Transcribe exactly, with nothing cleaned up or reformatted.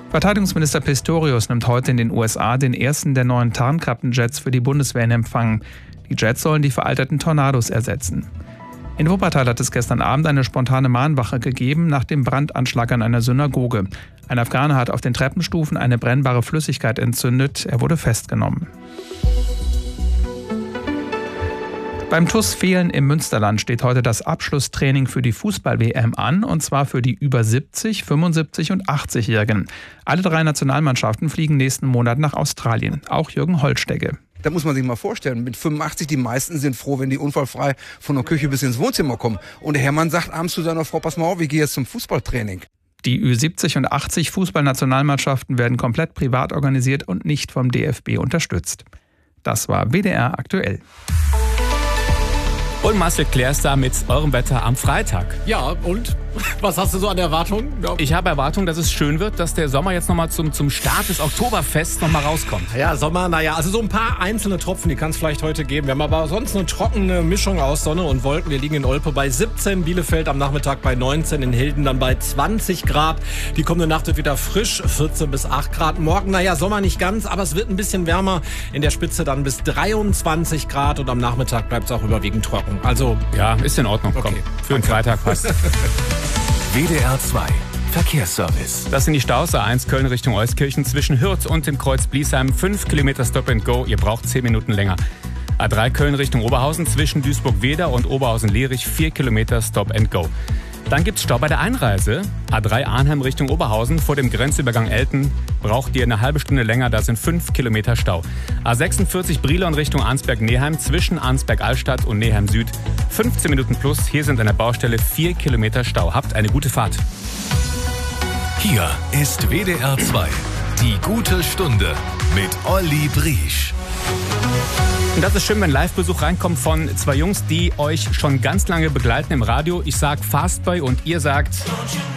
Verteidigungsminister Pistorius nimmt heute in den U S A den ersten der neuen Tarnkappenjets für die Bundeswehr in Empfang. Die Jets sollen die veralteten Tornados ersetzen. In Wuppertal hat es gestern Abend eine spontane Mahnwache gegeben nach dem Brandanschlag an einer Synagoge. Ein Afghaner hat auf den Treppenstufen eine brennbare Flüssigkeit entzündet. Er wurde festgenommen. Beim T U S Fehlen im Münsterland steht heute das Abschlusstraining für die Fußball-W M an, und zwar für die über siebzig, fünfundsiebzig und achtzig-Jährigen. Alle drei Nationalmannschaften fliegen nächsten Monat nach Australien, auch Jürgen Holtstege. Da muss man sich mal vorstellen, mit fünfundachtzig, die meisten sind froh, wenn die unfallfrei von der Küche bis ins Wohnzimmer kommen. Und der Hermann sagt abends zu seiner Frau, pass mal auf, ich gehe jetzt zum Fußballtraining. Die Ü siebzig und achtzig Fußballnationalmannschaften werden komplett privat organisiert und nicht vom D F B unterstützt. Das war W D R aktuell. Und Marcel Klers da mit eurem Wetter am Freitag. Ja, und? Was hast du so an Erwartungen? Ja. Ich habe Erwartungen, dass es schön wird, dass der Sommer jetzt nochmal zum, zum Start des Oktoberfests nochmal rauskommt. Ja, Sommer, naja, also so ein paar einzelne Tropfen, die kann es vielleicht heute geben. Wir haben aber sonst eine trockene Mischung aus Sonne und Wolken. Wir liegen in Olpe bei siebzehn, Bielefeld am Nachmittag bei neunzehn, in Hilden dann bei zwanzig Grad. Die kommende Nacht wird wieder frisch, vierzehn bis acht Grad. Morgen, naja, Sommer nicht ganz, aber es wird ein bisschen wärmer. In der Spitze dann bis dreiundzwanzig Grad und am Nachmittag bleibt es auch überwiegend trocken. Also, ja, ist in Ordnung. Okay. Komm, für den Freitag passt. W D R zwei Verkehrsservice. Das sind die Staus. A eins Köln Richtung Euskirchen zwischen Hürth und dem Kreuz Bliesheim. fünf Kilometer Stop and Go. Ihr braucht zehn Minuten länger. A drei Köln Richtung Oberhausen zwischen Duisburg-Weder und Oberhausen-Lehrich. vier Kilometer Stop and Go. Dann gibt's Stau bei der Einreise. A drei Arnhem Richtung Oberhausen vor dem Grenzübergang Elten. Braucht ihr eine halbe Stunde länger, da sind fünf Kilometer Stau. A sechsundvierzig Brilon Richtung Arnsberg-Neheim zwischen Arnsberg-Altstadt und Neheim Süd. fünfzehn Minuten plus, hier sind an der Baustelle vier Kilometer Stau. Habt eine gute Fahrt. Hier ist W D R zwei. Die gute Stunde mit Olli Briesch. Und das ist schön, wenn Live-Besuch reinkommt von zwei Jungs, die euch schon ganz lange begleiten im Radio. Ich sag Fastboy und ihr sagt...